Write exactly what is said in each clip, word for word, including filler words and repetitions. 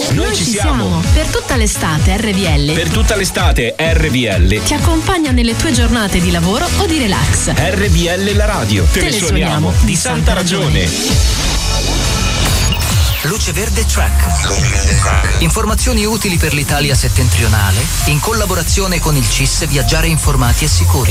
Noi ci siamo. Per tutta l'estate R V L. Per tutta l'estate R V L Ti accompagna nelle tue giornate di lavoro o di relax. R V L la radio. Te, Te le le suoniamo suoniamo di santa ragione. Luce Verde Track. Informazioni utili per l'Italia settentrionale in collaborazione con il C I S Viaggiare informati e sicuri.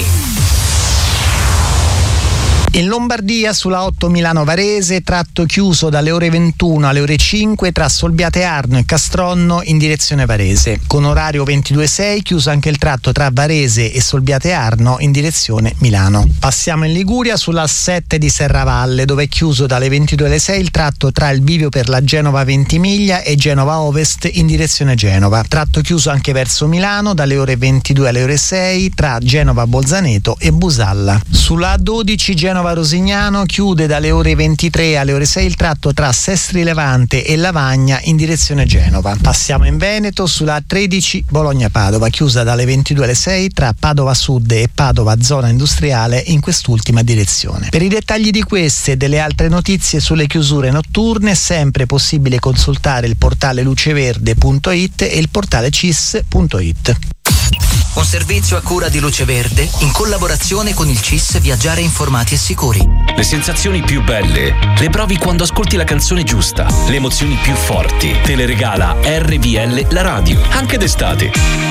In Lombardia sulla otto Milano-Varese, tratto chiuso dalle ore ventuno alle ore cinque tra Solbiate Arno e Castronno in direzione Varese. Con orario ventidue sei chiuso anche il tratto tra Varese e Solbiate Arno in direzione Milano. Passiamo in Liguria sulla sette di Serravalle, dove è chiuso dalle ventidue alle sei il tratto tra il bivio per la Genova Ventimiglia e Genova Ovest in direzione Genova. Tratto chiuso anche verso Milano dalle ore ventidue alle ore sei tra Genova Bolzaneto e Busalla. Sulla A dodici Genova Rosignano chiude dalle ore ventitré alle ore sei il tratto tra Sestri Levante e Lavagna in direzione Genova. Passiamo in Veneto sulla A tredici Bologna-Padova, chiusa dalle ventidue alle sei tra Padova Sud e Padova zona industriale in quest'ultima direzione. Per i dettagli di queste e delle altre notizie sulle chiusure notturne è sempre possibile consultare il portale luceverde punto it e il portale C I S punto it. Un servizio a cura di Luce Verde in collaborazione con il C I S Viaggiare informati e sicuri. Le sensazioni più belle le provi quando ascolti la canzone giusta. Le emozioni più forti te le regala R V L la radio, anche d'estate.